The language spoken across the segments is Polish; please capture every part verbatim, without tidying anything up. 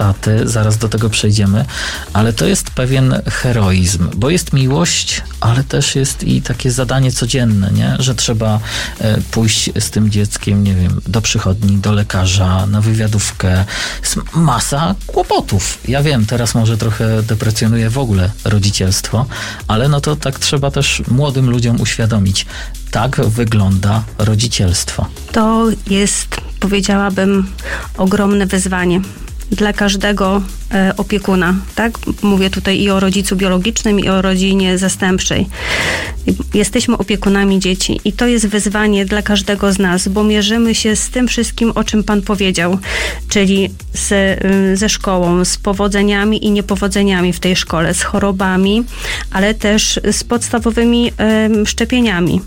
taty, zaraz do tego przejdziemy, ale to jest pewien heroizm, bo jest miłość, ale też jest i takie zadanie codzienne, nie? Że trzeba e, pójść z tym dzieckiem, nie wiem, do przychodni, do lekarza, na wywiadówkę. Jest masa kłopotów. Ja wiem, teraz może trochę deprecjonuję w ogóle rodzicielstwo, ale no to tak trzeba też młodym ludziom uświadomić. Tak wygląda rodzicielstwo. To jest, powiedziałabym, ogromne wyzwanie dla każdego e, opiekuna, tak? Mówię tutaj i o rodzicu biologicznym, i o rodzinie zastępczej. Jesteśmy opiekunami dzieci i to jest wyzwanie dla każdego z nas, bo mierzymy się z tym wszystkim, o czym Pan powiedział, czyli z, y, ze szkołą, z powodzeniami i niepowodzeniami w tej szkole, z chorobami, ale też z podstawowymi y, szczepieniami.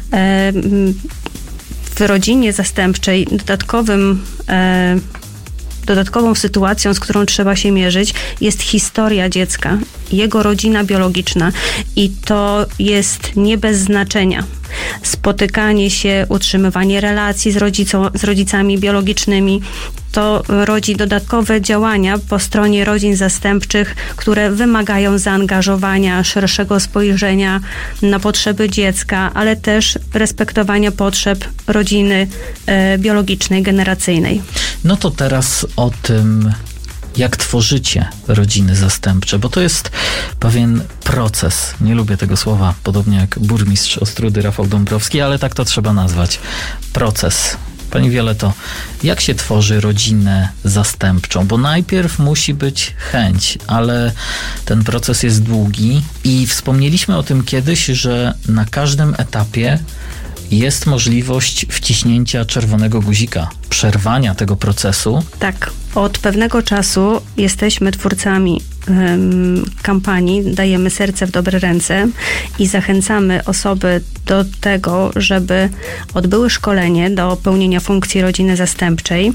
Y, w rodzinie zastępczej dodatkowym y, Dodatkową sytuacją, z którą trzeba się mierzyć, jest historia dziecka, jego rodzina biologiczna i to jest nie bez znaczenia. Spotykanie się, utrzymywanie relacji z, rodzicą, z rodzicami biologicznymi, to rodzi dodatkowe działania po stronie rodzin zastępczych, które wymagają zaangażowania, szerszego spojrzenia na potrzeby dziecka, ale też respektowania potrzeb rodziny e, biologicznej, generacyjnej. No to teraz o tym, jak tworzycie rodziny zastępcze, bo to jest pewien proces. Nie lubię tego słowa, podobnie jak burmistrz Ostródy Rafał Dąbrowski, ale tak to trzeba nazwać. Proces. Pani Violeto, jak się tworzy rodzinę zastępczą? Bo najpierw musi być chęć, ale ten proces jest długi i wspomnieliśmy o tym kiedyś, że na każdym etapie jest możliwość wciśnięcia czerwonego guzika, przerwania tego procesu. Tak, od pewnego czasu jesteśmy twórcami um, kampanii Dajemy serce w dobre ręce i zachęcamy osoby do tego, żeby odbyły szkolenie do pełnienia funkcji rodziny zastępczej.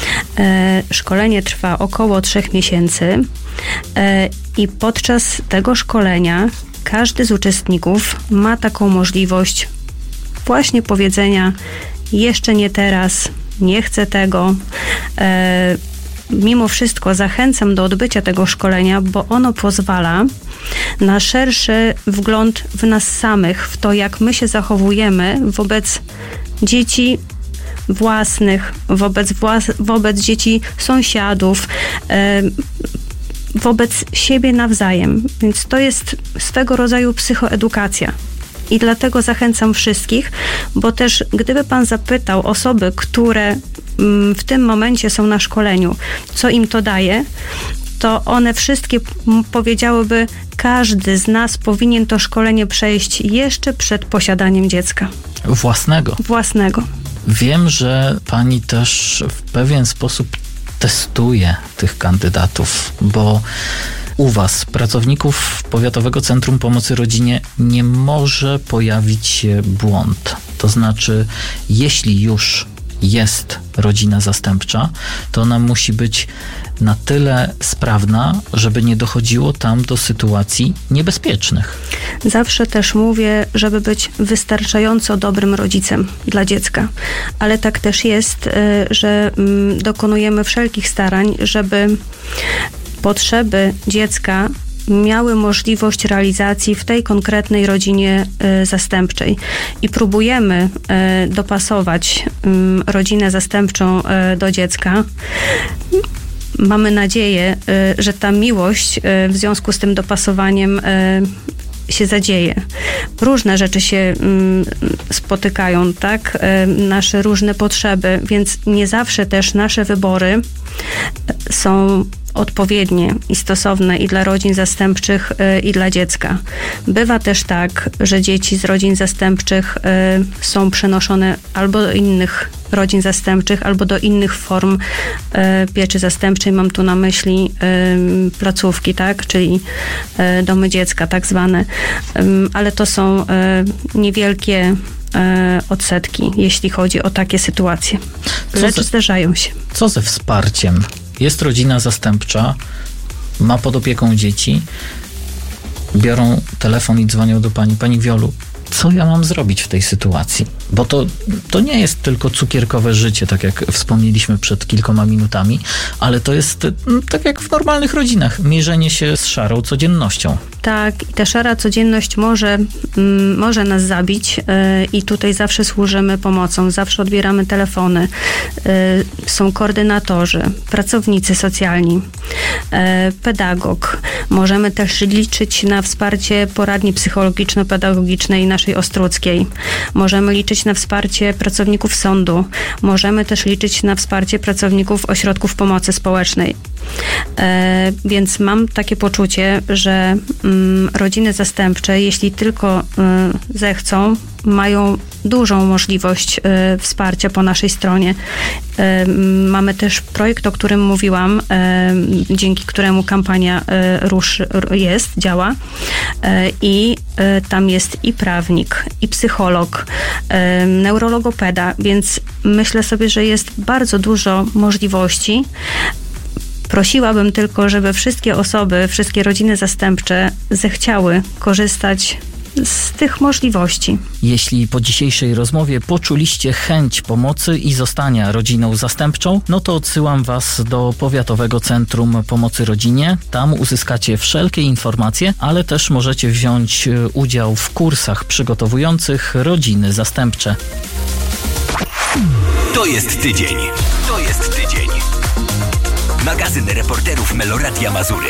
E, szkolenie trwa około trzech miesięcy e, i podczas tego szkolenia każdy z uczestników ma taką możliwość właśnie powiedzenia: jeszcze nie teraz, nie chcę tego. E, mimo wszystko zachęcam do odbycia tego szkolenia, bo ono pozwala na szerszy wgląd w nas samych, w to, jak my się zachowujemy wobec dzieci własnych, wobec, włas- wobec dzieci sąsiadów, e, wobec siebie nawzajem. Więc to jest swego rodzaju psychoedukacja. I dlatego zachęcam wszystkich, bo też gdyby Pan zapytał osoby, które w tym momencie są na szkoleniu, co im to daje, to one wszystkie powiedziałyby: każdy z nas powinien to szkolenie przejść jeszcze przed posiadaniem dziecka. Własnego. Własnego. Wiem, że Pani też w pewien sposób testuje tych kandydatów, bo u Was, pracowników Powiatowego Centrum Pomocy Rodzinie, nie może pojawić się błąd. To znaczy, jeśli już jest rodzina zastępcza, to ona musi być na tyle sprawna, żeby nie dochodziło tam do sytuacji niebezpiecznych. Zawsze też mówię, żeby być wystarczająco dobrym rodzicem dla dziecka. Ale tak też jest, że dokonujemy wszelkich starań, żeby potrzeby dziecka miały możliwość realizacji w tej konkretnej rodzinie y, zastępczej. I próbujemy y, dopasować y, rodzinę zastępczą y, do dziecka. Mamy nadzieję, y, że ta miłość y, w związku z tym dopasowaniem y, się zadzieje. Różne rzeczy się mm, spotykają, tak? Y, nasze różne potrzeby, więc nie zawsze też nasze wybory są odpowiednie i stosowne i dla rodzin zastępczych, y, i dla dziecka. Bywa też tak, że dzieci z rodzin zastępczych y, są przenoszone albo do innych rodzin zastępczych, albo do innych form y, pieczy zastępczej. Mam tu na myśli y, placówki, tak? Czyli y, domy dziecka tak zwane. Y, ale to są y, niewielkie y, odsetki, jeśli chodzi o takie sytuacje. Lecz ze, zdarzają się. Co ze wsparciem? Jest rodzina zastępcza, ma pod opieką dzieci, biorą telefon i dzwonią do pani. Pani Wiolu, co ja mam zrobić w tej sytuacji? Bo to, to nie jest tylko cukierkowe życie, tak jak wspomnieliśmy przed kilkoma minutami, ale to jest tak jak w normalnych rodzinach, mierzenie się z szarą codziennością. Tak, i ta szara codzienność może, mm, może nas zabić yy, i tutaj zawsze służymy pomocą, zawsze odbieramy telefony, yy, są koordynatorzy, pracownicy socjalni, yy, pedagog. Możemy też liczyć na wsparcie poradni psychologiczno-pedagogicznej naszej Ostródzkiej. Możemy liczyć na wsparcie pracowników sądu. Możemy też liczyć na wsparcie pracowników ośrodków pomocy społecznej. E, więc mam takie poczucie, że mm, rodziny zastępcze, jeśli tylko y, zechcą, mają dużą możliwość y, wsparcia po naszej stronie. Y, mamy też projekt, o którym mówiłam, y, dzięki któremu kampania y, Rusz jest, działa y, i y, tam jest i prawnik, i psycholog, y, neurologopeda, więc myślę sobie, że jest bardzo dużo możliwości. Prosiłabym tylko, żeby wszystkie osoby, wszystkie rodziny zastępcze zechciały korzystać z tych możliwości. Jeśli po dzisiejszej rozmowie poczuliście chęć pomocy i zostania rodziną zastępczą, no to odsyłam Was do Powiatowego Centrum Pomocy Rodzinie. Tam uzyskacie wszelkie informacje, ale też możecie wziąć udział w kursach przygotowujących rodziny zastępcze. To jest tydzień. To jest tydzień. Magazyn reporterów Meloradia Mazury.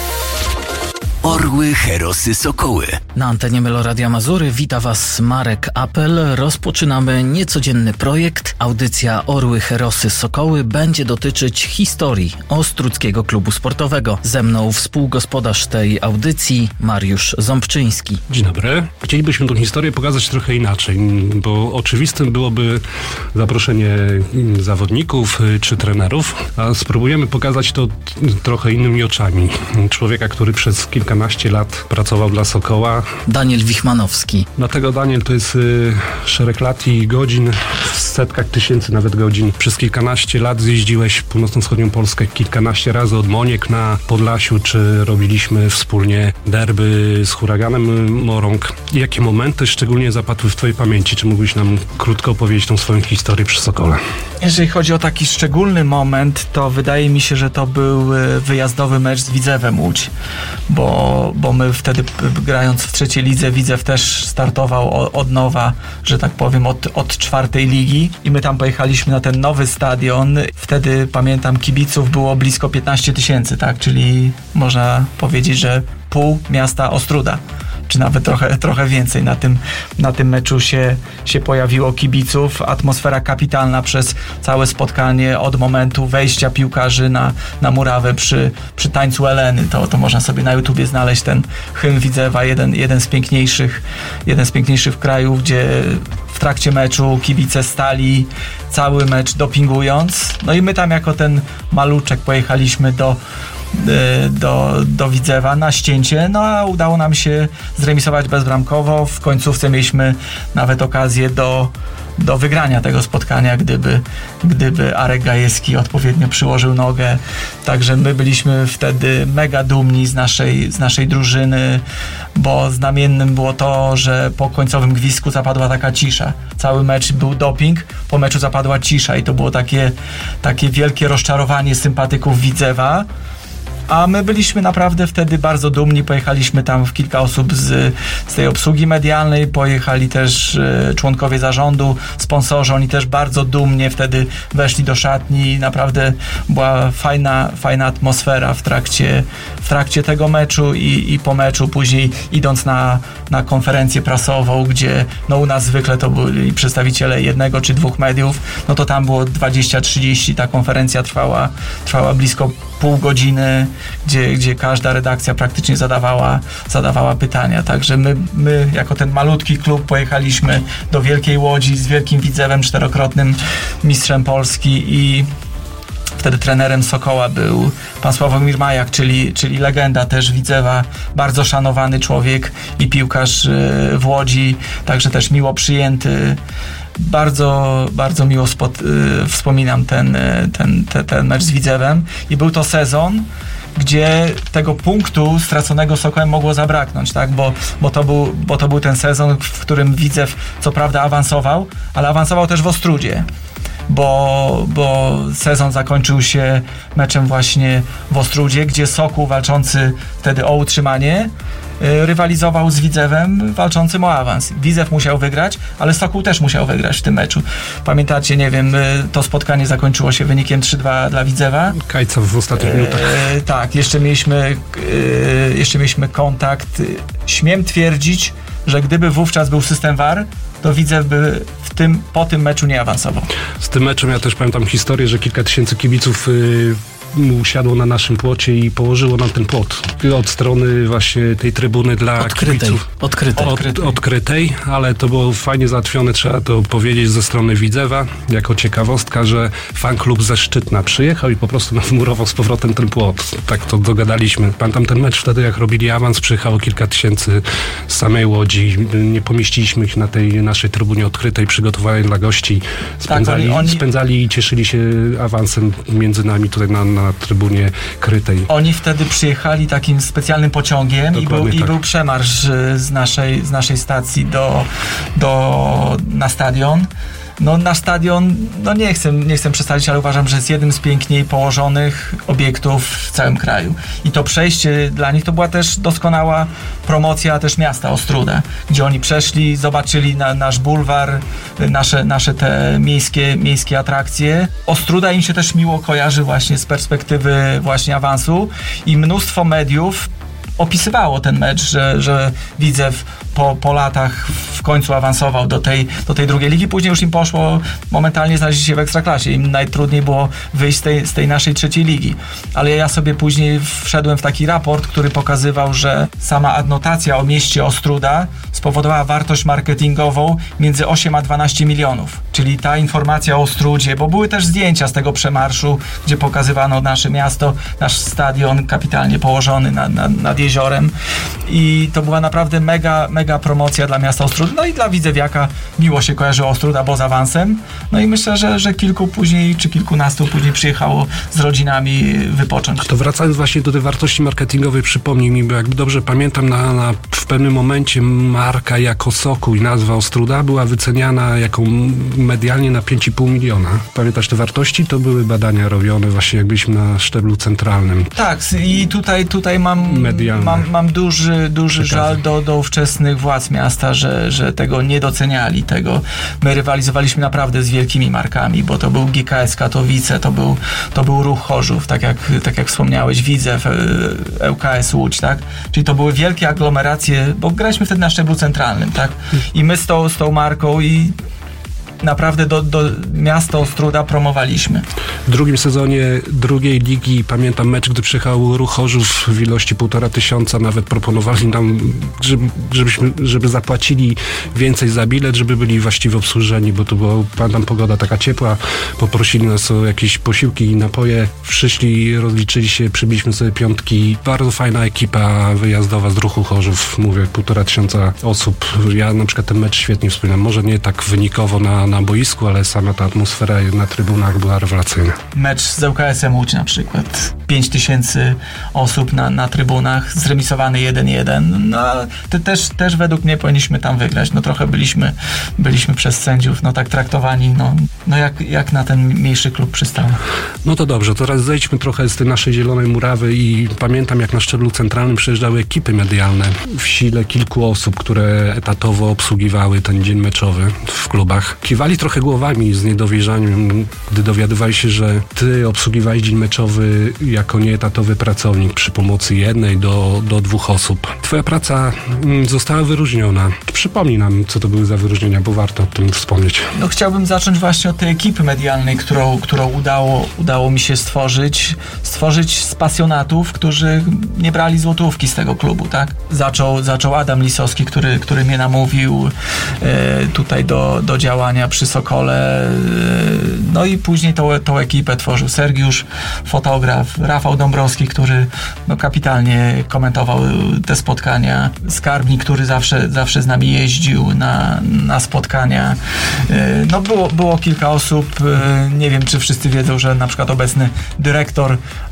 Orły, herosy, sokoły. Na antenie Meloradia Mazury wita Was Marek Apel. Rozpoczynamy niecodzienny projekt. Audycja Orły, herosy, sokoły będzie dotyczyć historii Ostródzkiego Klubu Sportowego. Ze mną współgospodarz tej audycji Mariusz Ząbczyński. Dzień dobry. Chcielibyśmy tę historię pokazać trochę inaczej, bo oczywistym byłoby zaproszenie zawodników czy trenerów, a spróbujemy pokazać to trochę innymi oczami. Człowieka, który przez kilka kilkanaście lat pracował dla Sokoła. Daniel Wichmanowski. Dlatego Daniel to jest y, szereg lat i godzin, w setkach tysięcy nawet godzin. Przez kilkanaście lat zjeździłeś północno-wschodnią Polskę kilkanaście razy od Moniek na Podlasiu, czy robiliśmy wspólnie derby z Huraganem Morąg. Jakie momenty szczególnie zapadły w Twojej pamięci? Czy mógłbyś nam krótko opowiedzieć tą swoją historię przy Sokole? Jeżeli chodzi o taki szczególny moment, to wydaje mi się, że to był wyjazdowy mecz z Widzewem Łódź, bo, bo my wtedy grając w trzeciej lidze, Widzew też startował od nowa, że tak powiem, od, od czwartej ligi i my tam pojechaliśmy na ten nowy stadion. Wtedy pamiętam, kibiców było blisko piętnaście tysięcy, tak, czyli można powiedzieć, że pół miasta Ostróda, czy nawet trochę, trochę więcej. Na tym, na tym meczu się, się pojawiło kibiców. Atmosfera kapitalna przez całe spotkanie, od momentu wejścia piłkarzy na, na murawę przy, przy tańcu Eleny. To, to można sobie na YouTubie znaleźć ten hymn Widzewa, jeden, jeden z piękniejszych, jeden z piękniejszych w kraju, gdzie w trakcie meczu kibice stali cały mecz dopingując. No i my tam jako ten maluczek pojechaliśmy do Do, do Widzewa na ścięcie, no a udało nam się zremisować bezbramkowo. W końcówce mieliśmy nawet okazję do, do wygrania tego spotkania, gdyby, gdyby Arek Gajewski odpowiednio przyłożył nogę. Także my byliśmy wtedy mega dumni z naszej, z naszej drużyny, bo znamiennym było to, że po końcowym gwizdku zapadła taka cisza. Cały mecz był doping, po meczu zapadła cisza i to było takie, takie wielkie rozczarowanie sympatyków Widzewa. A my byliśmy naprawdę wtedy bardzo dumni. Pojechaliśmy tam w kilka osób z, z tej obsługi medialnej, pojechali też e, członkowie zarządu, sponsorzy, oni też bardzo dumnie wtedy weszli do szatni. Naprawdę była fajna, fajna atmosfera w trakcie, w trakcie tego meczu i, i po meczu, później idąc na, na konferencję prasową, gdzie no u nas zwykle to byli przedstawiciele jednego czy dwóch mediów, no to tam było dwadzieścia trzydzieści, ta konferencja trwała, trwała blisko pół godziny, gdzie, gdzie każda redakcja praktycznie zadawała, zadawała pytania. Także my, my jako ten malutki klub pojechaliśmy do Wielkiej Łodzi z Wielkim Widzewem, czterokrotnym mistrzem Polski, i wtedy trenerem Sokoła był pan Sławomir Majak, czyli, czyli legenda też Widzewa, bardzo szanowany człowiek i piłkarz w Łodzi, także też miło przyjęty. Bardzo, bardzo miło spod, y, wspominam ten, ten, ten, ten mecz z Widzewem i był to sezon, gdzie tego punktu straconego Sokołem mogło zabraknąć, tak? Bo, bo, to był, bo to był ten sezon, w którym Widzew co prawda awansował, ale awansował też w Ostródzie. Bo, bo sezon zakończył się meczem właśnie w Ostródzie, gdzie Sokół walczący wtedy o utrzymanie y, rywalizował z Widzewem walczącym o awans. Widzew musiał wygrać, ale Sokół też musiał wygrać w tym meczu. Pamiętacie, nie wiem, y, to spotkanie zakończyło się wynikiem trzy dwa dla Widzewa. Kajca w ostatnich minutach. Y, tak, jeszcze mieliśmy, y, jeszcze mieliśmy kontakt. Śmiem twierdzić, że gdyby wówczas był system V A R, to Widzew by w tym, po tym meczu nie awansował. Z tym meczem ja też pamiętam historię, że kilka tysięcy kibiców yy, usiadło na naszym płocie i położyło nam ten płot. Od strony właśnie tej trybuny dla odkrytej, kibiców. Odkrytej. Od, odkrytej. Odkrytej, ale to było fajnie załatwione, trzeba to powiedzieć, ze strony Widzewa, jako ciekawostka, że fanklub ze Szczytna przyjechał i po prostu nam wmurował z powrotem ten płot. Tak to dogadaliśmy. Pamiętam ten mecz wtedy, jak robili awans, przyjechało kilka tysięcy z samej Łodzi. Nie pomieściliśmy ich na tej naszej trybunie odkrytej, przygotowani dla gości. Spędzali, tak, oni, oni... spędzali i cieszyli się awansem między nami tutaj na, na trybunie krytej. Oni wtedy przyjechali takim specjalnym pociągiem i był, tak. i był przemarsz z naszej, z naszej stacji do, do, na stadion. No na stadion, no nie chcę, nie chcę przestawić, ale uważam, że jest jednym z piękniej położonych obiektów w całym kraju. I to przejście dla nich to była też doskonała promocja też miasta Ostróda, gdzie oni przeszli, zobaczyli na, nasz bulwar, nasze, nasze te miejskie, miejskie atrakcje. Ostróda im się też miło kojarzy właśnie z perspektywy właśnie awansu i mnóstwo mediów opisywało ten mecz, że, że Widzew po, po latach w końcu awansował do tej, do tej drugiej ligi. Później już im poszło, momentalnie znaleźli się w Ekstraklasie. Im najtrudniej było wyjść z tej, z tej naszej trzeciej ligi. Ale ja sobie później wszedłem w taki raport, który pokazywał, że sama adnotacja o mieście Ostróda spowodowała wartość marketingową między osiem a dwanaście milionów. Czyli ta informacja o Ostródzie, bo były też zdjęcia z tego przemarszu, gdzie pokazywano nasze miasto, nasz stadion kapitalnie położony nad, nad, nad jeziorem i to była naprawdę mega, mega promocja dla miasta Ostród. No i dla widzewiaka miło się kojarzyło Ostróda, bo z awansem. No i myślę, że, że kilku później, czy kilkunastu później przyjechało z rodzinami wypocząć. A to wracając właśnie do tej wartości marketingowej, przypomnij mi, bo jak dobrze pamiętam, na, na, w pewnym momencie marka jako Sokół i nazwa Ostróda była wyceniana jako medialnie na pięć i pół miliona. Pamiętasz te wartości? To były badania robione właśnie jak byliśmy na szczeblu centralnym. Tak, i tutaj, tutaj mam, mam, mam duży, duży żal do, do ówczesnych władz miasta, że, że tego nie doceniali. Tego. My rywalizowaliśmy naprawdę z wielkimi markami, bo to był G K S Katowice, to był, to był Ruch Chorzów, tak jak, tak jak wspomniałeś, Widzew, L K S Łódź, tak? Czyli to były wielkie aglomeracje, bo graliśmy wtedy na szczeblu centralnym, tak? I my z tą, z tą marką i naprawdę do, do miasta Ostróda promowaliśmy. W drugim sezonie drugiej ligi pamiętam mecz, gdy przyjechał Ruch Chorzów w ilości półtora tysiąca, nawet proponowali nam, żeby, żebyśmy, żeby zapłacili więcej za bilet, żeby byli właściwie obsłużeni, bo to była, pamiętam, pogoda taka ciepła, poprosili nas o jakieś posiłki i napoje, przyszli, rozliczyli się, przybiliśmy sobie piątki. Bardzo fajna ekipa wyjazdowa z Ruchu Chorzów, mówię, półtora tysiąca osób. Ja na przykład ten mecz świetnie wspominam, może nie tak wynikowo na na boisku, ale sama ta atmosfera na trybunach była rewelacyjna. Mecz z L K S-em Łódź na przykład. pięć tysięcy osób na, na trybunach, zremisowany jeden jeden. No, to też, też według mnie powinniśmy tam wygrać. No trochę byliśmy, byliśmy przez sędziów no tak traktowani, no, no jak, jak na ten mniejszy klub przystało. No to dobrze, teraz zejdźmy trochę z tej naszej zielonej murawy i pamiętam, jak na szczeblu centralnym przyjeżdżały ekipy medialne w sile kilku osób, które etatowo obsługiwały ten dzień meczowy w klubach. Kiwali trochę głowami z niedowierzaniem, gdy dowiadywali się, że ty obsługiwałeś dzień meczowy jako nieetatowy pracownik przy pomocy jednej do, do dwóch osób. Twoja praca została wyróżniona. Przypomnij nam, co to były za wyróżnienia, bo warto o tym wspomnieć. No chciałbym zacząć właśnie od tej ekipy medialnej, którą, którą udało, udało mi się stworzyć. Stworzyć z pasjonatów, którzy nie brali złotówki z tego klubu, tak? Zaczął, zaczął Adam Lisowski, który, który mnie namówił e, tutaj do, do działania przy Sokole. E, no i później tą, tą ekipę tworzył Sergiusz, fotograf, Rafał Dąbrowski, który no, kapitalnie komentował te spotkania, skarbnik, który zawsze, zawsze z nami jeździł na, na spotkania. E, no było, było kilka osób, e, nie wiem, czy wszyscy wiedzą, że na przykład obecny dyrektor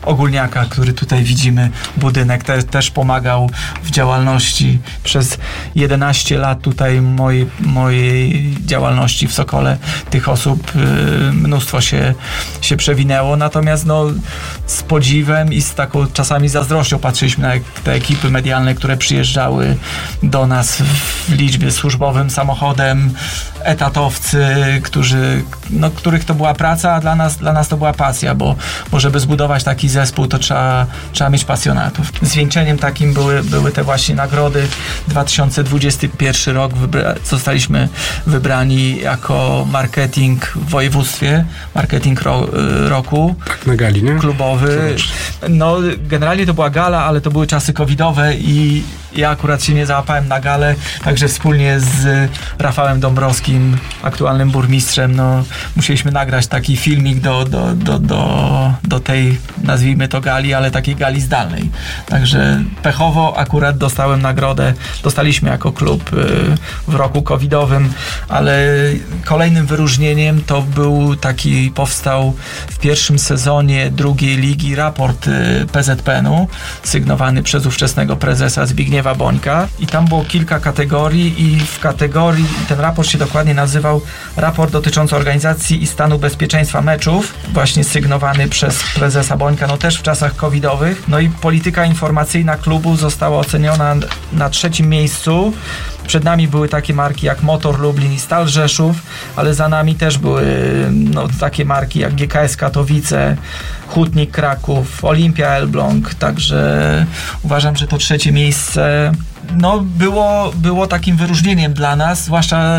Ogólniaka, który tutaj widzimy, budynek te, też pomagał w działalności. Przez jedenaście lat tutaj mojej, mojej działalności w Sokole tych osób y, mnóstwo się, się przewinęło, natomiast no, z podziwem i z taką czasami zazdrością patrzyliśmy na te ekipy medialne, które przyjeżdżały do nas w liczbie służbowym samochodem, etatowcy, którzy, no, których to była praca, a dla nas, dla nas to była pasja, bo, bo żeby zbudować taki zespół, to trzeba, trzeba mieć pasjonatów. Zwieńczeniem takim były, były te właśnie nagrody. dwa tysiące dwudziesty pierwszy rok wybra- zostaliśmy wybrani jako marketing w województwie, marketing ro- roku. Tak, na gali, nie? Klubowy. No, generalnie to była gala, ale to były czasy covidowe i ja akurat się nie załapałem na galę, także wspólnie z Rafałem Dąbrowskim, aktualnym burmistrzem, no, musieliśmy nagrać taki filmik do, do, do, do, do tej, nazwijmy to gali, ale takiej gali zdalnej. Także pechowo akurat dostałem nagrodę, dostaliśmy jako klub w roku covidowym, ale kolejnym wyróżnieniem to był taki, powstał w pierwszym sezonie drugiej ligi raport P Z P N u, sygnowany przez ówczesnego prezesa Zbigniewa Bońka i tam było kilka kategorii i w kategorii, ten raport się dokładnie nazywał raport dotyczący organizacji i stanu bezpieczeństwa meczów, właśnie sygnowany przez prezesa Bońka, no też w czasach covidowych. No i polityka informacyjna klubu została oceniona na trzecim miejscu. Przed nami były takie marki jak Motor Lublin i Stal Rzeszów, ale za nami też były no, takie marki jak G K S Katowice, Hutnik Kraków, Olimpia Elbląg, także uważam, że to trzecie miejsce no, było, było takim wyróżnieniem dla nas, zwłaszcza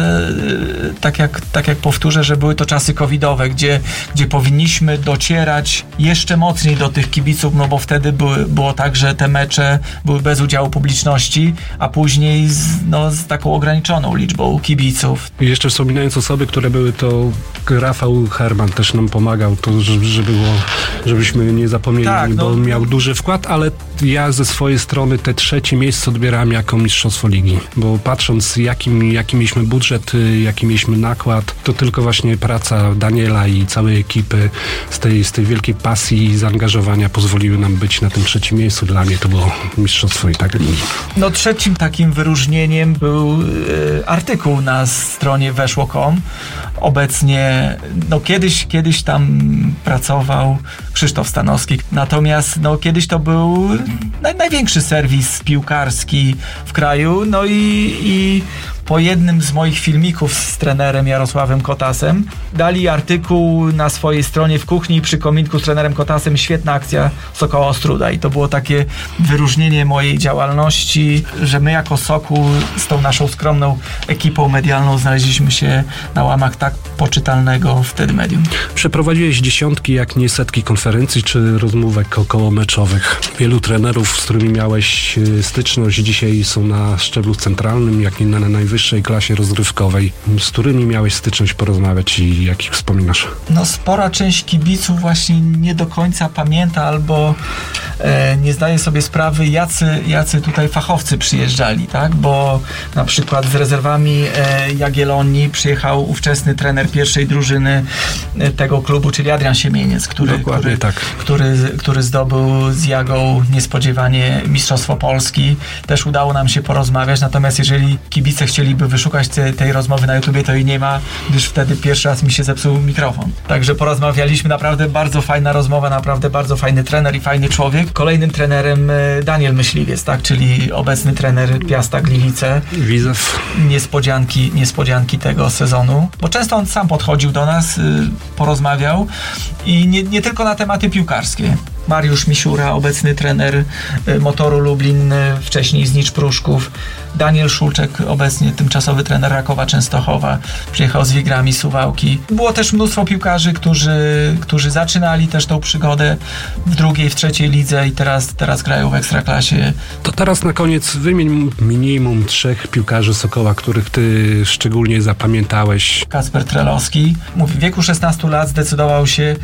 tak jak, tak jak powtórzę, że były to czasy covidowe, gdzie, gdzie powinniśmy docierać jeszcze mocniej do tych kibiców, no bo wtedy były, było tak, że te mecze były bez udziału publiczności, a później z, no, z taką ograniczoną liczbą kibiców. I jeszcze wspominając osoby, które były, to Rafał Herman też nam pomagał, to żeby było, żebyśmy nie zapomnieli, tak, no, bo miał duży wkład, ale ja ze swojej strony te trzecie miejsce odbierałem jako mistrzostwo ligi, bo patrząc jakim, jaki mieliśmy budżet, jaki mieliśmy nakład, to tylko właśnie praca Daniela i całej ekipy z tej, z tej wielkiej pasji i zaangażowania pozwoliły nam być na tym trzecim miejscu. Dla mnie to było mistrzostwo i tak ligi. No trzecim takim wyróżnieniem był y, artykuł na stronie weszło kropka com. Obecnie, no kiedyś, kiedyś tam pracował Krzysztof Stanowski, natomiast no kiedyś to był naj, największy serwis piłkarski w kraju, no i, i po jednym z moich filmików z trenerem Jarosławem Kotasem dali artykuł na swojej stronie w kuchni przy kominku z trenerem Kotasem, świetna akcja Sokoła Ostróda i to było takie wyróżnienie mojej działalności, że my jako Sokół z tą naszą skromną ekipą medialną znaleźliśmy się na łamach tak poczytalnego wtedy medium. Przeprowadziłeś dziesiątki, jak nie setki konferencji czy rozmówek okołomeczowych. Wielu trenerów, z którymi miałeś styczność, dzisiaj są na szczeblu centralnym, jak i na najwyższej klasie rozrywkowej. Z którymi miałeś styczność porozmawiać i jakich wspominasz? No spora część kibiców właśnie nie do końca pamięta albo e, nie zdaje sobie sprawy, jacy, jacy tutaj fachowcy przyjeżdżali, tak? Bo na przykład z rezerwami e, Jagiellonii przyjechał ówczesny trener pierwszej drużyny e, tego klubu, czyli Adrian Siemieniec, który, który, tak. który, który zdobył z Jagą niespodziewanie Mistrzostwo Polski. Też udało nam się porozmawiać, natomiast jeżeli kibice chcieliby wyszukać te, tej rozmowy na YouTubie, to jej nie ma, gdyż wtedy pierwszy raz mi się zepsuł mikrofon. Także porozmawialiśmy, naprawdę bardzo fajna rozmowa, naprawdę bardzo fajny trener i fajny człowiek. Kolejnym trenerem Daniel Myśliwiec, tak, czyli obecny trener Piasta Gliwice. Widzew. Niespodzianki, niespodzianki tego sezonu, bo często on sam podchodził do nas, porozmawiał i nie, nie tylko na tematy piłkarskie. Mariusz Misiura, obecny trener Motoru Lublin, wcześniej Znicz Pruszków. Daniel Szulczek, obecnie tymczasowy trener Rakowa Częstochowa, przyjechał z Wigrami Suwałki. Było też mnóstwo piłkarzy, którzy, którzy zaczynali też tą przygodę w drugiej, w trzeciej lidze i teraz, teraz grają w Ekstraklasie. To teraz na koniec wymień minimum trzech piłkarzy Sokoła, których ty szczególnie zapamiętałeś. Kacper Trelowski. Mówi, w wieku szesnastu lat zdecydował się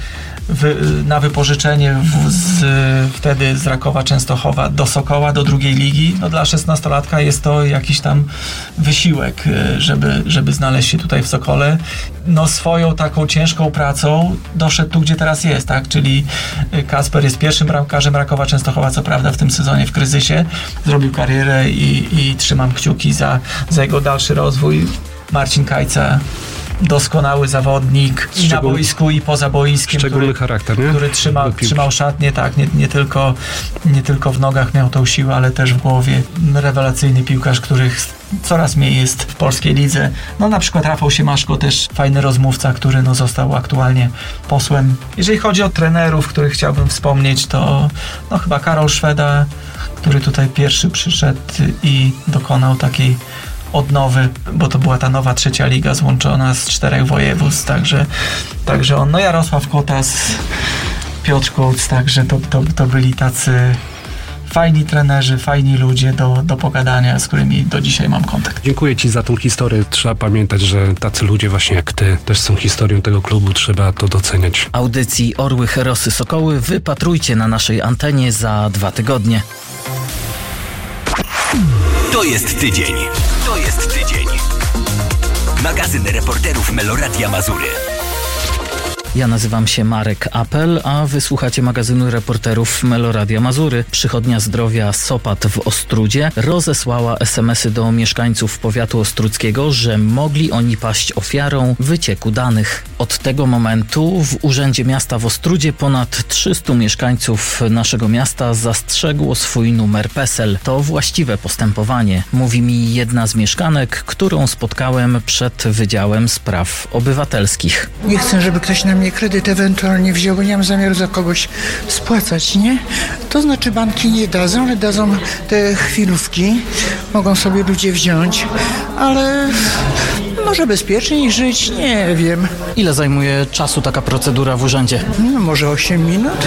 wy, na wypożyczenie w, z, wtedy z Rakowa Częstochowa do Sokoła, do drugiej ligi. No dla szesnastolatka jest to jakiś tam wysiłek, żeby, żeby znaleźć się tutaj w Sokole. No swoją taką ciężką pracą doszedł tu, gdzie teraz jest, tak? Czyli Kacper jest pierwszym bramkarzem Rakowa Częstochowa, co prawda w tym sezonie w kryzysie. Zrobił karierę i, i trzymam kciuki za, za jego dalszy rozwój. Marcin Kajca, doskonały zawodnik i na boisku, i poza boiskiem. Szczególny który, charakter, nie? Który trzyma, trzymał szatnię, tak, nie, nie, tylko, nie tylko w nogach miał tą siłę, ale też w głowie. Rewelacyjny piłkarz, których coraz mniej jest w polskiej lidze. No na przykład Rafał Siemaszko, też fajny rozmówca, który no, został aktualnie posłem. Jeżeli chodzi o trenerów, których chciałbym wspomnieć, to no, chyba Karol Szweda, który tutaj pierwszy przyszedł i dokonał takiej odnowy, bo to była ta nowa trzecia liga złączona z czterech województw, także, także on, no Jarosław Kotas, Piotr Kuc, także to, to, to byli tacy fajni trenerzy, fajni ludzie do, do pogadania, z którymi do dzisiaj mam kontakt. Dziękuję Ci za tą historię. Trzeba pamiętać, że tacy ludzie właśnie jak Ty też są historią tego klubu. Trzeba to doceniać. Audycji Orły, Herosy, Sokoły wypatrujcie na naszej antenie za dwa tygodnie. To jest tydzień. To jest tydzień. Magazyn reporterów Meloradia Mazury. Ja nazywam się Marek Apel, a wysłuchacie magazynu reporterów Meloradia Mazury. Przychodnia Zdrowia Sopat w Ostródzie rozesłała es em esy do mieszkańców powiatu ostródzkiego, że mogli oni paść ofiarą wycieku danych. Od tego momentu w Urzędzie Miasta w Ostródzie ponad trzystu mieszkańców naszego miasta zastrzegło swój numer PESEL. To właściwe postępowanie, mówi mi jedna z mieszkanek, którą spotkałem przed Wydziałem Spraw Obywatelskich. Nie chcę, żeby ktoś na mnie kredyt ewentualnie wziął, bo nie mam zamiaru za kogoś spłacać, nie? To znaczy banki nie dadzą, ale dadzą te chwilówki. Mogą sobie ludzie wziąć, ale może bezpieczniej żyć, nie wiem. Ile zajmuje czasu taka procedura w urzędzie? No, może osiem minut.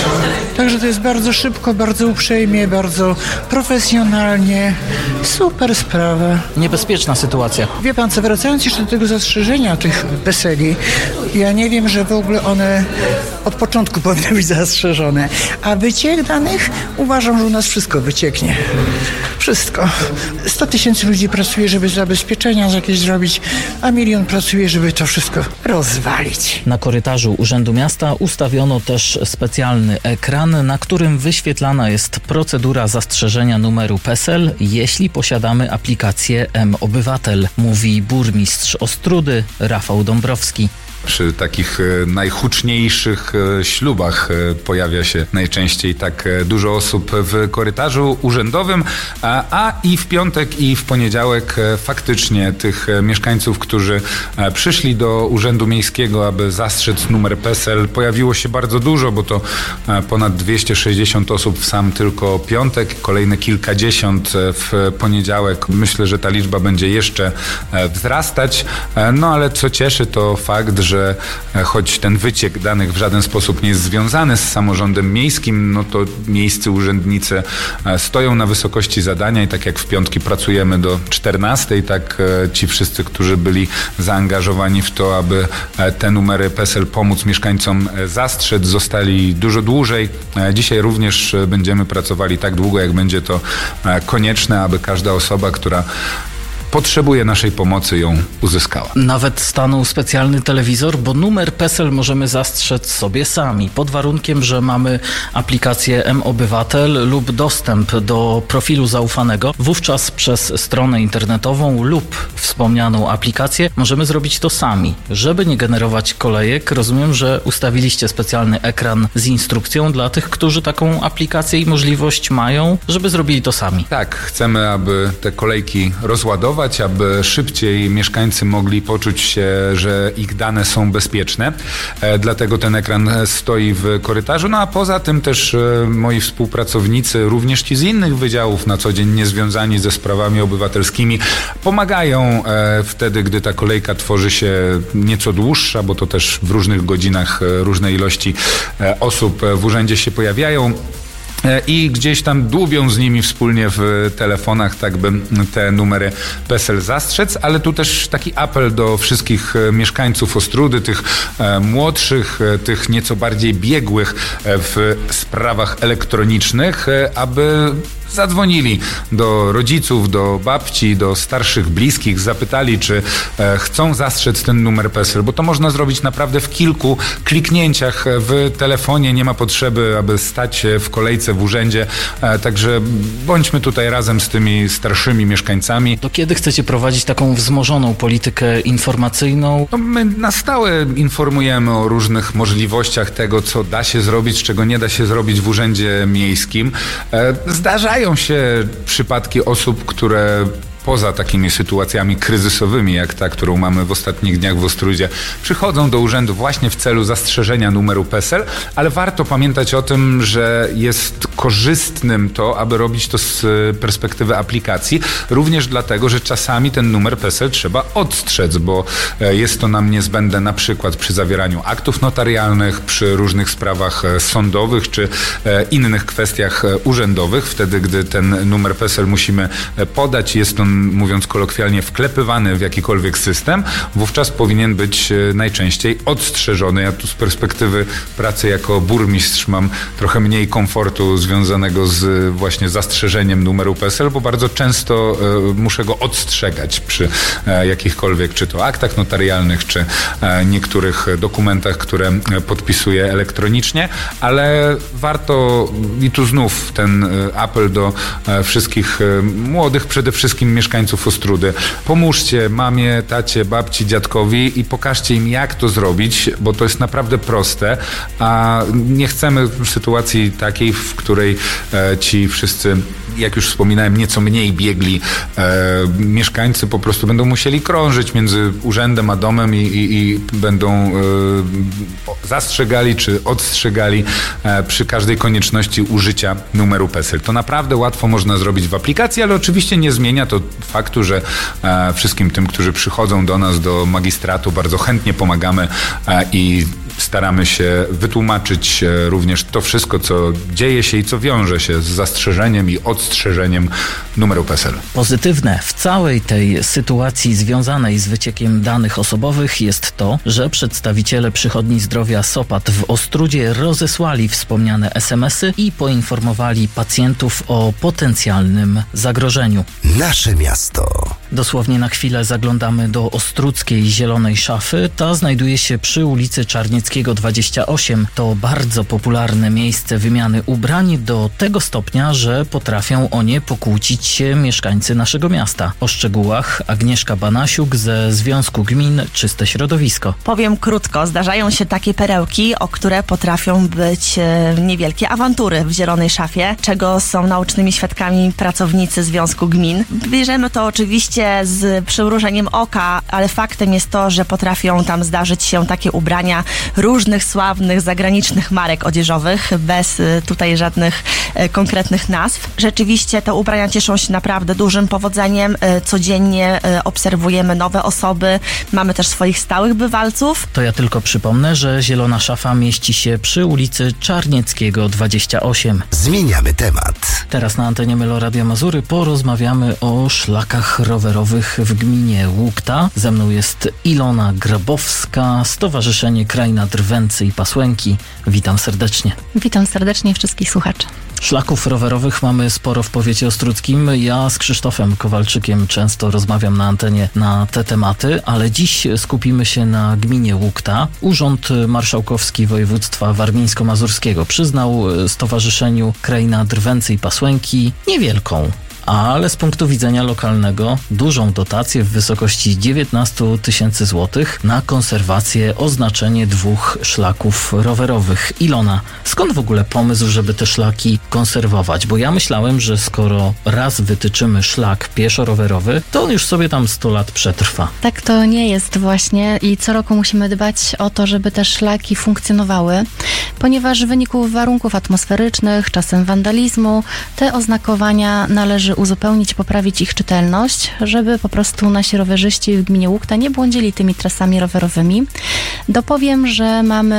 Także to jest bardzo szybko, bardzo uprzejmie, bardzo profesjonalnie. Super sprawa. Niebezpieczna sytuacja. Wie pan co, wracając jeszcze do tego zastrzeżenia tych PESEL-i, ja nie wiem, że w ogóle one od początku powinny być zastrzeżone. A wyciek danych? Uważam, że u nas wszystko wycieknie. Wszystko. sto tysięcy ludzi pracuje, żeby zabezpieczenia jakieś zrobić, a milion pracuje, żeby to wszystko rozwalić. Na korytarzu Urzędu Miasta ustawiono też specjalny ekran, na którym wyświetlana jest procedura zastrzeżenia numeru PESEL, jeśli posiadamy aplikację M-Obywatel, mówi burmistrz Ostródy Rafał Dąbrowski. Przy takich najhuczniejszych ślubach pojawia się najczęściej tak dużo osób w korytarzu urzędowym, a, a i w piątek i w poniedziałek faktycznie tych mieszkańców, którzy przyszli do Urzędu Miejskiego, aby zastrzec numer PESEL, pojawiło się bardzo dużo, bo to ponad dwieście sześćdziesiąt osób w sam tylko piątek, kolejne kilkadziesiąt w poniedziałek. Myślę, że ta liczba będzie jeszcze wzrastać, no ale co cieszy, to fakt, że że choć ten wyciek danych w żaden sposób nie jest związany z samorządem miejskim, no to miejscy urzędnicy stoją na wysokości zadania i tak jak w piątki pracujemy do czternastej, tak ci wszyscy, którzy byli zaangażowani w to, aby te numery PESEL pomóc mieszkańcom zastrzec, zostali dużo dłużej. Dzisiaj również będziemy pracowali tak długo, jak będzie to konieczne, aby każda osoba, która potrzebuje naszej pomocy, ją uzyskała. Nawet stanął specjalny telewizor, bo numer PESEL możemy zastrzec sobie sami, pod warunkiem, że mamy aplikację M-Obywatel lub dostęp do profilu zaufanego. Wówczas przez stronę internetową lub wspomnianą aplikację możemy zrobić to sami. Żeby nie generować kolejek, rozumiem, że ustawiliście specjalny ekran z instrukcją dla tych, którzy taką aplikację i możliwość mają, żeby zrobili to sami. Tak, chcemy, aby te kolejki rozładować, aby szybciej mieszkańcy mogli poczuć się, że ich dane są bezpieczne. E, dlatego ten ekran stoi w korytarzu. No a poza tym też e, moi współpracownicy, również ci z innych wydziałów na co dzień niezwiązani ze sprawami obywatelskimi, pomagają e, wtedy, gdy ta kolejka tworzy się nieco dłuższa, bo to też w różnych godzinach e, różne ilości e, osób w urzędzie się pojawiają. i gdzieś tam dłubią z nimi wspólnie w telefonach, tak by te numery PESEL zastrzec, ale tu też taki apel do wszystkich mieszkańców Ostródy, tych młodszych, tych nieco bardziej biegłych w sprawach elektronicznych, aby zadzwonili do rodziców, do babci, do starszych bliskich, zapytali, czy e, chcą zastrzec ten numer PESEL, bo to można zrobić naprawdę w kilku kliknięciach w telefonie. Nie ma potrzeby, aby stać w kolejce w urzędzie. E, także bądźmy tutaj razem z tymi starszymi mieszkańcami. To kiedy chcecie prowadzić taką wzmożoną politykę informacyjną? No, my na stałe informujemy o różnych możliwościach tego, co da się zrobić, czego nie da się zrobić w urzędzie miejskim. E, zdarzają się przypadki osób, które poza takimi sytuacjami kryzysowymi, jak ta, którą mamy w ostatnich dniach w Ostródzie, przychodzą do urzędu właśnie w celu zastrzeżenia numeru PESEL, ale warto pamiętać o tym, że jest korzystnym to, aby robić to z perspektywy aplikacji, również dlatego, że czasami ten numer PESEL trzeba odstrzec, bo jest to nam niezbędne na przykład przy zawieraniu aktów notarialnych, przy różnych sprawach sądowych, czy innych kwestiach urzędowych. Wtedy, gdy ten numer PESEL musimy podać, jest on, mówiąc kolokwialnie, wklepywany w jakikolwiek system, wówczas powinien być najczęściej odstrzeżony. Ja tu z perspektywy pracy jako burmistrz mam trochę mniej komfortu związanego z właśnie zastrzeżeniem numeru PESEL, bo bardzo często e, muszę go odstrzegać przy e, jakichkolwiek, czy to aktach notarialnych, czy e, niektórych dokumentach, które podpisuję elektronicznie, ale warto, i tu znów ten e, apel do e, wszystkich e, młodych, przede wszystkim mieszkańców Ostródy. Pomóżcie mamie, tacie, babci, dziadkowi i pokażcie im, jak to zrobić, bo to jest naprawdę proste, a nie chcemy sytuacji takiej, w której e, ci wszyscy, jak już wspominałem, nieco mniej biegli e, mieszkańcy po prostu będą musieli krążyć między urzędem a domem i, i, i będą e, zastrzegali czy odstrzegali e, przy każdej konieczności użycia numeru PESEL. To naprawdę łatwo można zrobić w aplikacji, ale oczywiście nie zmienia to faktu, że e, wszystkim tym, którzy przychodzą do nas, do magistratu, bardzo chętnie pomagamy e, i staramy się wytłumaczyć również to wszystko, co dzieje się i co wiąże się z zastrzeżeniem i odstrzeżeniem numeru PESEL. Pozytywne w całej tej sytuacji związanej z wyciekiem danych osobowych jest to, że przedstawiciele Przychodni Zdrowia Sopat w Ostródzie rozesłali wspomniane es em esy i poinformowali pacjentów o potencjalnym zagrożeniu. Nasze miasto. Dosłownie na chwilę zaglądamy do ostródzkiej Zielonej Szafy. Ta znajduje się przy ulicy Czarnieckiego dwadzieścia osiem. To bardzo popularne miejsce wymiany ubrań do tego stopnia, że potrafią o nie pokłócić się mieszkańcy naszego miasta. O szczegółach Agnieszka Banasiuk ze Związku Gmin Czyste Środowisko. Powiem krótko, zdarzają się takie perełki, o które potrafią być e, niewielkie awantury w Zielonej Szafie, czego są naocznymi świadkami pracownicy Związku Gmin. Bierzemy to oczywiście z przymrużeniem oka, ale faktem jest to, że potrafią tam zdarzyć się takie ubrania różnych sławnych zagranicznych marek odzieżowych, bez tutaj żadnych konkretnych nazw. Rzeczywiście te ubrania cieszą się naprawdę dużym powodzeniem. Codziennie obserwujemy nowe osoby. Mamy też swoich stałych bywalców. To ja tylko przypomnę, że Zielona Szafa mieści się przy ulicy Czarnieckiego dwadzieścia osiem. Zmieniamy temat. Teraz na antenie Meloradia Mazury porozmawiamy o szlakach rowerowych w gminie Łukta. Ze mną jest Ilona Grabowska, Stowarzyszenie Kraina Drwęcy i Pasłęki. Witam serdecznie. Witam serdecznie wszystkich słuchaczy. Szlaków rowerowych mamy sporo w powiecie ostródzkim. Ja z Krzysztofem Kowalczykiem często rozmawiam na antenie na te tematy, ale dziś skupimy się na gminie Łukta. Urząd Marszałkowski Województwa Warmińsko-Mazurskiego przyznał Stowarzyszeniu Kraina Drwęcy i Pasłęki niewielką, ale z punktu widzenia lokalnego dużą dotację w wysokości dziewiętnaście tysięcy złotych na konserwację, oznaczenie dwóch szlaków rowerowych. Ilona, skąd w ogóle pomysł, żeby te szlaki konserwować? Bo ja myślałem, że skoro raz wytyczymy szlak pieszo-rowerowy, to on już sobie tam sto lat przetrwa. Tak to nie jest właśnie i co roku musimy dbać o to, żeby te szlaki funkcjonowały, ponieważ w wyniku warunków atmosferycznych, czasem wandalizmu, te oznakowania należy uzupełnić, poprawić ich czytelność, żeby po prostu nasi rowerzyści w gminie Łukta nie błądzili tymi trasami rowerowymi. Dopowiem, że mamy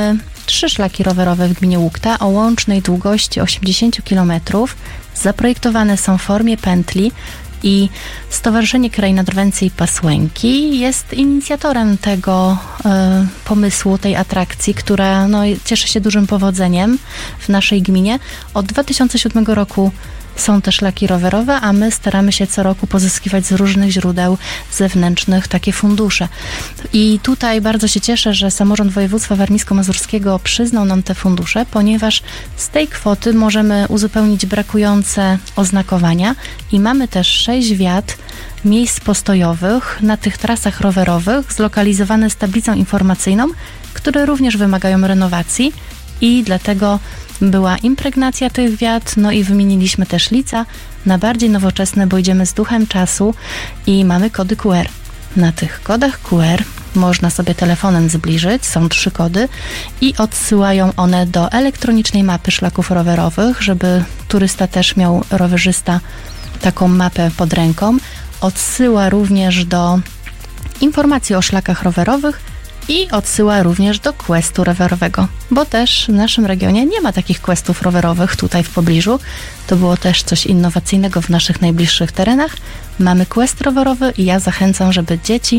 trzy szlaki rowerowe w gminie Łukta o łącznej długości osiemdziesiąt kilometrów. Zaprojektowane są w formie pętli i Stowarzyszenie Kraina Drwęcy i Pasłęki jest inicjatorem tego y, pomysłu, tej atrakcji, która no, cieszy się dużym powodzeniem w naszej gminie. Od dwa tysiące siódmego roku są te szlaki rowerowe, a my staramy się co roku pozyskiwać z różnych źródeł zewnętrznych takie fundusze. I tutaj bardzo się cieszę, że samorząd województwa warmińsko-mazurskiego przyznał nam te fundusze, ponieważ z tej kwoty możemy uzupełnić brakujące oznakowania i mamy też sześć wiat miejsc postojowych na tych trasach rowerowych zlokalizowane z tablicą informacyjną, które również wymagają renowacji i dlatego była impregnacja tych wiat, no i wymieniliśmy też lica na bardziej nowoczesne, bo idziemy z duchem czasu i mamy kody Q R. Na tych kodach Q R można sobie telefonem zbliżyć, są trzy kody i odsyłają one do elektronicznej mapy szlaków rowerowych, żeby turysta też miał, rowerzysta, taką mapę pod ręką. Odsyła również do informacji o szlakach rowerowych i odsyła również do questu rowerowego, bo też w naszym regionie nie ma takich questów rowerowych tutaj w pobliżu. To było też coś innowacyjnego w naszych najbliższych terenach. Mamy quest rowerowy i ja zachęcam, żeby dzieci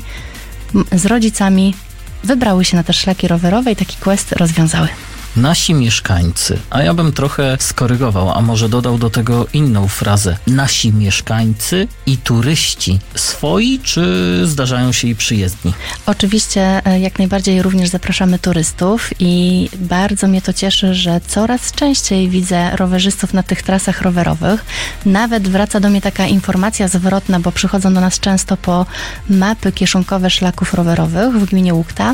z rodzicami wybrały się na te szlaki rowerowe i taki quest rozwiązały. Nasi mieszkańcy, a ja bym trochę skorygował, a może dodał do tego inną frazę. Nasi mieszkańcy i turyści swoi, czy zdarzają się i przyjezdni? Oczywiście jak najbardziej również zapraszamy turystów i bardzo mnie to cieszy, że coraz częściej widzę rowerzystów na tych trasach rowerowych. Nawet wraca do mnie taka informacja zwrotna, bo przychodzą do nas często po mapy kieszonkowe szlaków rowerowych w gminie Łukta.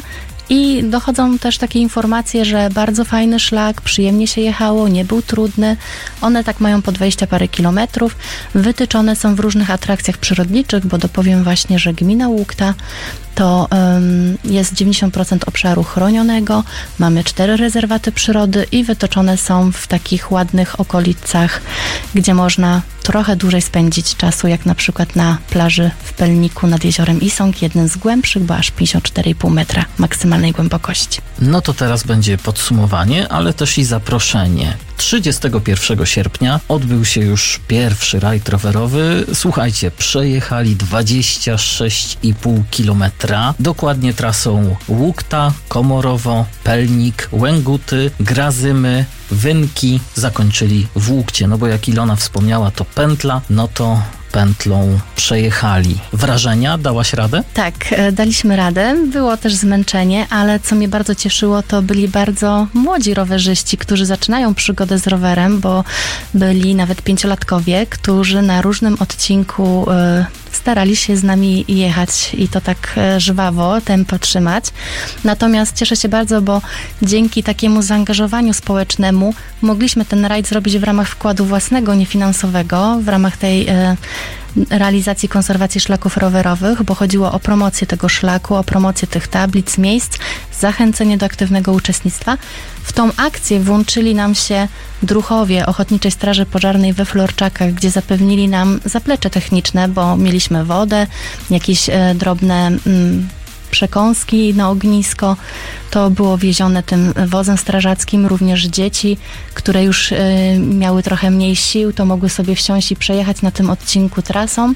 I dochodzą też takie informacje, że bardzo fajny szlak, przyjemnie się jechało, nie był trudny. One tak mają po dwadzieścia parę kilometrów. Wytyczone są w różnych atrakcjach przyrodniczych, bo dopowiem właśnie, że gmina Łukta to um, jest dziewięćdziesiąt procent obszaru chronionego, mamy cztery rezerwaty przyrody i wytoczone są w takich ładnych okolicach, gdzie można trochę dłużej spędzić czasu, jak na przykład na plaży w Pelniku nad jeziorem Isąg, jednym z głębszych, bo aż pięćdziesiąt cztery i pół metra maksymalnej głębokości. No to teraz będzie podsumowanie, ale też i zaproszenie. trzydziestego pierwszego sierpnia odbył się już pierwszy rajd rowerowy. Słuchajcie, przejechali dwadzieścia sześć i pół kilometra. Dokładnie trasą Łukta, Komorowo, Pelnik, Łęguty, Grazymy, Wynki. Zakończyli w Łukcie, no bo jak Ilona wspomniała, to pętla, no to pętlą przejechali. Wrażenia? Dałaś radę? Tak, daliśmy radę. Było też zmęczenie, ale co mnie bardzo cieszyło, to byli bardzo młodzi rowerzyści, którzy zaczynają przygodę z rowerem, bo byli nawet pięciolatkowie, którzy na różnym odcinku y, starali się z nami jechać i to tak y, żwawo, tempo trzymać. Natomiast cieszę się bardzo, bo dzięki takiemu zaangażowaniu społecznemu mogliśmy ten rajd zrobić w ramach wkładu własnego, niefinansowego, w ramach tej y, realizacji konserwacji szlaków rowerowych, bo chodziło o promocję tego szlaku, o promocję tych tablic, miejsc, zachęcenie do aktywnego uczestnictwa. W tą akcję włączyli nam się druhowie Ochotniczej Straży Pożarnej we Florczakach, gdzie zapewnili nam zaplecze techniczne, bo mieliśmy wodę, jakieś e, drobne mm, przekąski na ognisko. To było wiezione tym wozem strażackim. Również dzieci, które już y, miały trochę mniej sił, to mogły sobie wsiąść i przejechać na tym odcinku trasą.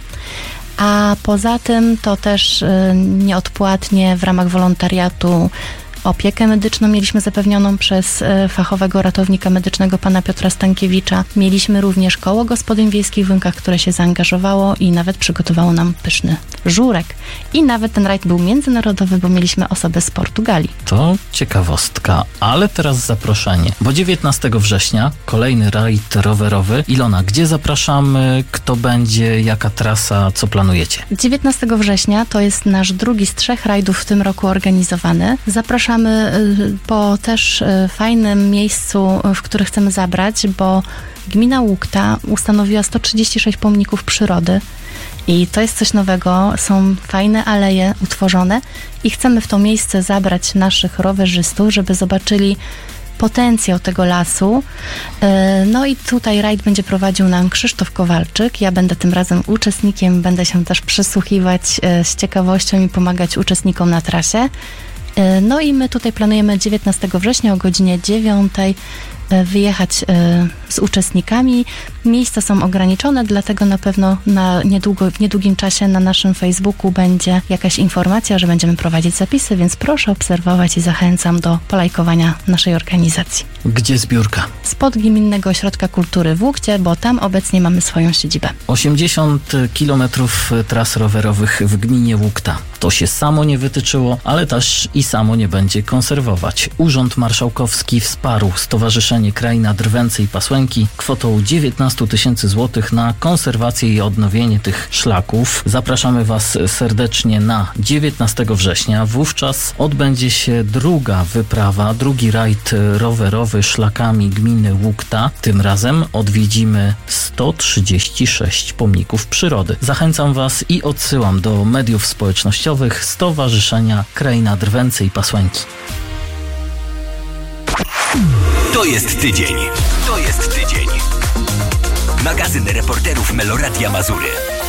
A poza tym to też y, nieodpłatnie w ramach wolontariatu opiekę medyczną mieliśmy zapewnioną przez e, fachowego ratownika medycznego pana Piotra Stankiewicza. Mieliśmy również koło gospodyń wiejskich w Wynkach, które się zaangażowało i nawet przygotowało nam pyszny żurek. I nawet ten rajd był międzynarodowy, bo mieliśmy osobę z Portugalii. To ciekawostka, ale teraz zaproszenie, bo dziewiętnastego września kolejny rajd rowerowy. Ilona, gdzie zapraszamy, kto będzie, jaka trasa, co planujecie? dziewiętnastego września to jest nasz drugi z trzech rajdów w tym roku organizowany. Zapraszamy po też fajnym miejscu, w którym chcemy zabrać, bo gmina Łukta ustanowiła sto trzydzieści sześć pomników przyrody i to jest coś nowego. Są fajne aleje utworzone i chcemy w to miejsce zabrać naszych rowerzystów, żeby zobaczyli potencjał tego lasu. No i tutaj rajd będzie prowadził nam Krzysztof Kowalczyk. Ja będę tym razem uczestnikiem, będę się też przysłuchiwać z ciekawością i pomagać uczestnikom na trasie. No i my tutaj planujemy dziewiętnastego września o godzinie dziewiątej wyjechać z uczestnikami. Miejsca są ograniczone, dlatego na pewno na niedługo, w niedługim czasie na naszym Facebooku będzie jakaś informacja, że będziemy prowadzić zapisy, więc proszę obserwować i zachęcam do polajkowania naszej organizacji. Gdzie zbiórka? Spod Gminnego Ośrodka Kultury w Łukcie, bo tam obecnie mamy swoją siedzibę. osiemdziesiąt kilometrów tras rowerowych w gminie Łukta. To się samo nie wytyczyło, ale też i samo nie będzie konserwować. Urząd Marszałkowski wsparł Stowarzyszenie Kraina Drwęce i Pasłęki kwotą dziewiętnaście tysięcy złotych na konserwację i odnowienie tych szlaków. Zapraszamy Was serdecznie na dziewiętnastego września. Wówczas odbędzie się druga wyprawa, drugi rajd rowerowy szlakami gminy Łukta. Tym razem odwiedzimy sto trzydzieści sześć pomników przyrody. Zachęcam Was i odsyłam do mediów społecznościowych Stowarzyszenia Kraina Drwęce i Pasłęki. To jest tydzień. To jest tydzień. Magazyn reporterów Meloradia Mazury.